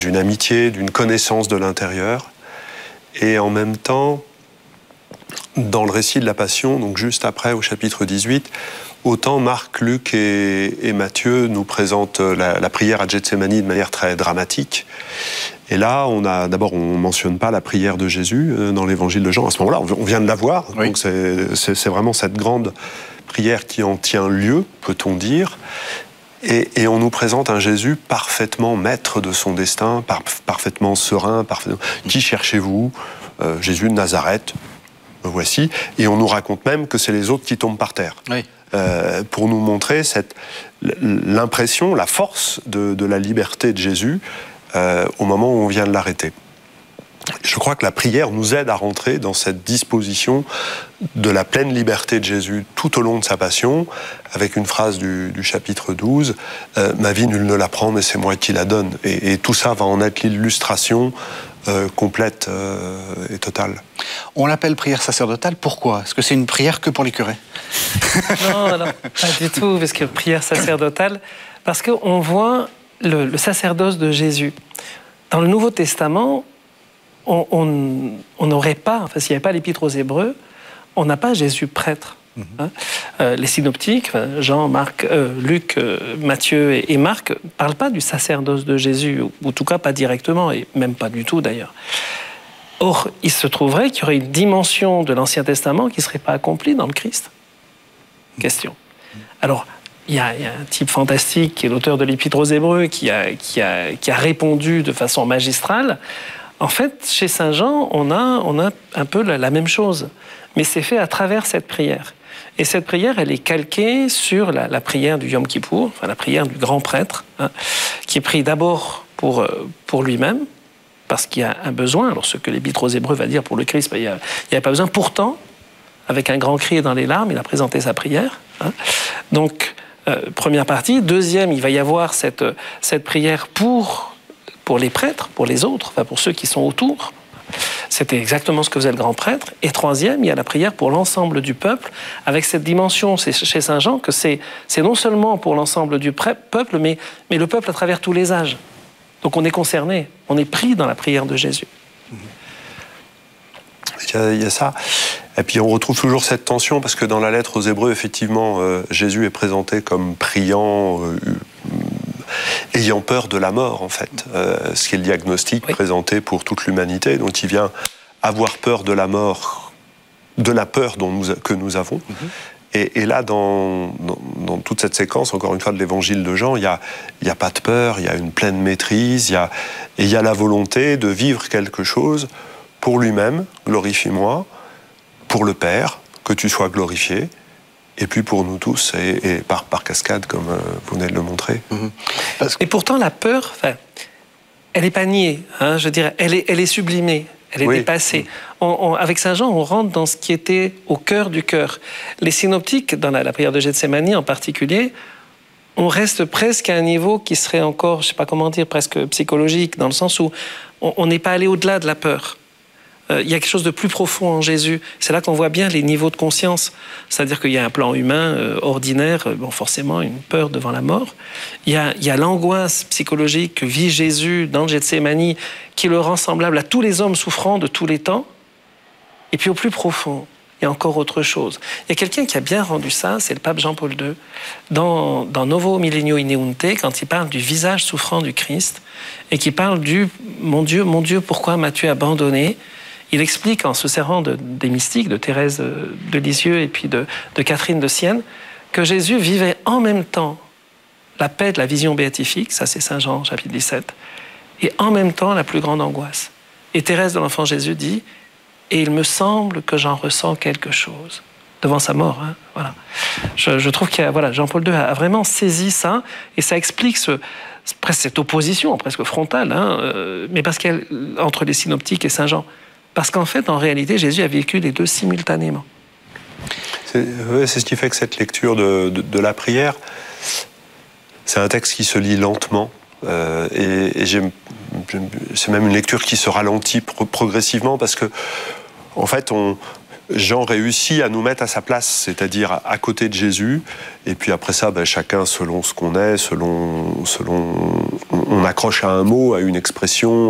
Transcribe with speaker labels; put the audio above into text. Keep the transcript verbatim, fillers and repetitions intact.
Speaker 1: d'une amitié, d'une connaissance de l'intérieur. Et en même temps, dans le récit de la Passion, donc juste après, au chapitre dix-huit, autant Marc, Luc et, et Matthieu nous présentent la, la prière à Gethsémani de manière très dramatique. Et là, on a d'abord, on ne mentionne pas la prière de Jésus dans l'évangile de Jean. À ce moment-là, on vient de la voir. Oui. Donc c'est, c'est, c'est vraiment cette grande prière qui en tient lieu, peut-on dire. Et, et on nous présente un Jésus parfaitement maître de son destin, par, parfaitement serein. Parfaitement... Qui cherchez-vous ? euh, Jésus de Nazareth, me voici. Et on nous raconte même que c'est les autres qui tombent par terre. Oui. Euh, pour nous montrer cette, l'impression, la force de, de la liberté de Jésus euh, au moment où on vient de l'arrêter. Je crois que la prière nous aide à rentrer dans cette disposition de la pleine liberté de Jésus tout au long de sa passion, avec une phrase du, du chapitre douze, euh, « Ma vie, nul ne la prend, mais c'est moi qui la donne ». Et, et tout ça va en être l'illustration euh, complète euh, et totale.
Speaker 2: On l'appelle prière sacerdotale, pourquoi ? Est-ce que c'est une prière que pour les curés ?
Speaker 3: Non, non, pas du tout, parce que prière sacerdotale, parce qu'on voit le, le sacerdoce de Jésus. Dans le Nouveau Testament, on n'aurait pas, enfin, s'il n'y avait pas l'Épître aux Hébreux, on n'a pas Jésus prêtre. Mm-hmm. Hein euh, les synoptiques, Jean, Marc, euh, Luc, euh, Matthieu et, et Marc, ne parlent pas du sacerdoce de Jésus, ou en tout cas pas directement, et même pas du tout d'ailleurs. Or, il se trouverait qu'il y aurait une dimension de l'Ancien Testament qui ne serait pas accomplie dans le Christ. Question. Alors, il y, a, il y a un type fantastique qui est l'auteur de l'Épître aux Hébreux qui a, qui a, qui a répondu de façon magistrale. En fait, chez Saint Jean, on a, on a un peu la, la même chose, mais c'est fait à travers cette prière. Et cette prière, elle est calquée sur la, la prière du Yom Kippour, enfin la prière du grand prêtre, hein, qui est pris d'abord pour, pour lui-même, parce qu'il y a un besoin. Alors ce que l'Épître aux Hébreux va dire pour le Christ, ben, il n'y a, a pas besoin. Pourtant, avec un grand cri et dans les larmes, il a présenté sa prière. Hein. Donc, euh, première partie. Deuxième, il va y avoir cette, cette prière pour... pour les prêtres, pour les autres, enfin pour ceux qui sont autour. C'était exactement ce que faisait le grand prêtre. Et troisième, il y a la prière pour l'ensemble du peuple, avec cette dimension c'est chez Saint Jean que c'est, c'est non seulement pour l'ensemble du peuple, mais, mais le peuple à travers tous les âges. Donc on est concerné, on est pris dans la prière de Jésus.
Speaker 1: Il y a, il y a ça. Et puis on retrouve toujours cette tension, parce que dans la lettre aux Hébreux, effectivement, euh, Jésus est présenté comme priant, euh, ayant peur de la mort, en fait. Euh, ce qui est le diagnostic oui. présenté pour toute l'humanité. Donc il vient avoir peur de la mort, de la peur dont nous, que nous avons. Mm-hmm. Et, et là, dans, dans, dans toute cette séquence, encore une fois, de l'évangile de Jean, il n'y a, il y a pas de peur, il y a une pleine maîtrise, il y a, et il y a la volonté de vivre quelque chose pour lui-même, glorifie-moi, pour le Père, que tu sois glorifié, et puis pour nous tous, et, et par, par cascade, comme euh, vous venez de le montrer.
Speaker 3: Mmh. Parce que... Et pourtant, la peur, elle n'est pas niée, hein, je dirais, elle est, elle est sublimée, elle est oui. dépassée. On, on, avec Saint Jean, on rentre dans ce qui était au cœur du cœur. Les synoptiques, dans la, la prière de Gethsémani en particulier, on reste presque à un niveau qui serait encore, je ne sais pas comment dire, presque psychologique, dans le sens où on n'est pas allé au-delà de la peur. Il y a quelque chose de plus profond en Jésus. C'est là qu'on voit bien les niveaux de conscience. C'est-à-dire qu'il y a un plan humain euh, ordinaire, euh, bon, forcément une peur devant la mort. Il y a, il y a l'angoisse psychologique que vit Jésus dans Gethsémani, qui le rend semblable à tous les hommes souffrants de tous les temps. Et puis au plus profond, il y a encore autre chose. Il y a quelqu'un qui a bien rendu ça, c'est le pape Jean-Paul deux, dans, dans Novo Millennio Ineunte, quand il parle du visage souffrant du Christ, et qui parle du « Mon Dieu, mon Dieu, pourquoi m'as-tu abandonné ?» Il explique, en se servant de, des mystiques, de Thérèse de Lisieux et puis de, de Catherine de Sienne, que Jésus vivait en même temps la paix de la vision béatifique, ça c'est Saint Jean, chapitre dix-sept, et en même temps la plus grande angoisse. Et Thérèse de l'Enfant Jésus dit « Et il me semble que j'en ressens quelque chose » devant sa mort. Hein, voilà. je, je trouve que voilà, Jean-Paul deux a vraiment saisi ça, et ça explique ce, presque cette opposition, presque frontale, hein, euh, mais parce qu'elle entre les synoptiques et Saint Jean. Parce qu'en fait, en réalité, Jésus a vécu les deux simultanément.
Speaker 1: C'est, ouais, c'est ce qui fait que cette lecture de, de, de la prière, c'est un texte qui se lit lentement. Euh, et et j'aime, j'aime, c'est même une lecture qui se ralentit pro- progressivement parce que, en fait, on, Jean réussit à nous mettre à sa place, c'est-à-dire à, à côté de Jésus. Et puis après ça, ben, chacun selon ce qu'on est, selon, selon on, on accroche à un mot, à une expression,